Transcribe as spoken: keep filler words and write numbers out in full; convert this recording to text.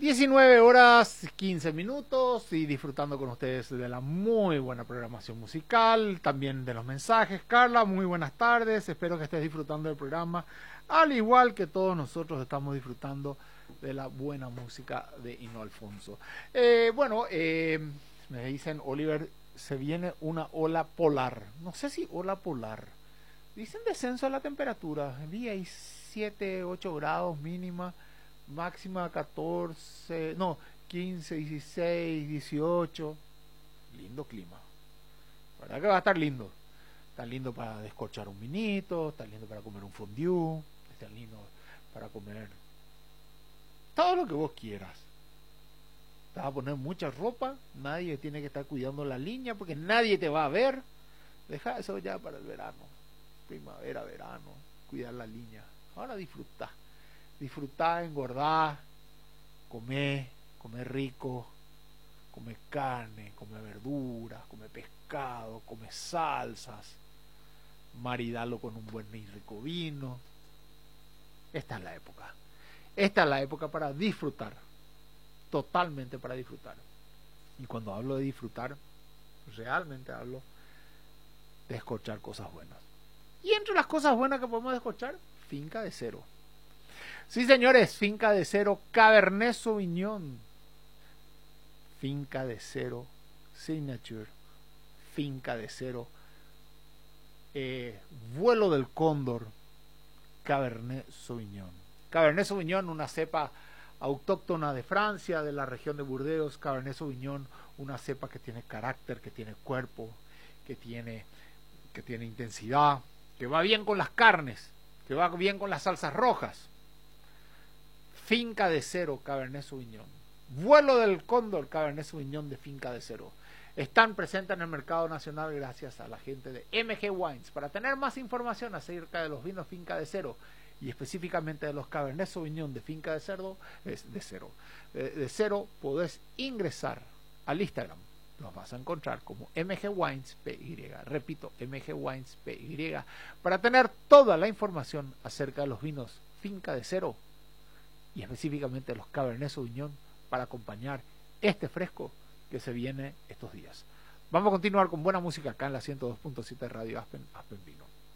diecinueve horas quince minutos y disfrutando con ustedes de la muy buena programación musical, también de los mensajes. Carla, muy buenas tardes, espero que estés disfrutando del programa, al igual que todos nosotros estamos disfrutando de la buena música de Hino Alfonso. Eh, bueno, eh, me dicen, Oliver, se viene una ola polar, no sé si ola polar, dicen descenso de la temperatura, vi ahí siete, ocho grados mínima, máxima catorce, no, quince, dieciséis, dieciocho. Lindo clima. La verdad que va a estar lindo. Está lindo para descorchar un vinito, está lindo para comer un fondue, está lindo para comer todo lo que vos quieras. Te vas a poner mucha ropa, nadie tiene que estar cuidando la línea porque nadie te va a ver. Deja eso ya para el verano. Primavera, verano, cuidar la línea. Ahora disfruta. Disfrutá, engordá, comer, comer rico, comer carne, comer verduras, comer pescado, comer salsas, maridarlo con un buen y rico vino. Esta es la época. Esta es la época para disfrutar, totalmente para disfrutar. Y cuando hablo de disfrutar, realmente hablo de descorchar cosas buenas. Y entre las cosas buenas que podemos descorchar, Finca de Cero. Sí, señores, Finca de Cero, Cabernet Sauvignon, Finca de Cero, Signature, Finca de Cero, eh, Vuelo del Cóndor, Cabernet Sauvignon. Cabernet Sauvignon, una cepa autóctona de Francia, de la región de Burdeos. Cabernet Sauvignon, una cepa que tiene carácter, que tiene cuerpo, que tiene, que tiene intensidad, que va bien con las carnes, que va bien con las salsas rojas. Finca de Cero, Cabernet Sauvignon. Vuelo del Cóndor, Cabernet Sauvignon de Finca de Cero. Están presentes en el mercado nacional gracias a la gente de M G Wines. Para tener más información acerca de los vinos Finca de Cero y específicamente de los Cabernet Sauvignon de Finca de Cerdo, es de Cero, de, de Cero, podés ingresar al Instagram. Los vas a encontrar como M G Wines P Y. Repito, M G Wines P Y. Para tener toda la información acerca de los vinos Finca de Cero y específicamente los Cabernet Sauvignon para acompañar este fresco que se viene estos días. Vamos a continuar con buena música acá en la ciento dos punto siete Radio Aspen, Aspen Vino.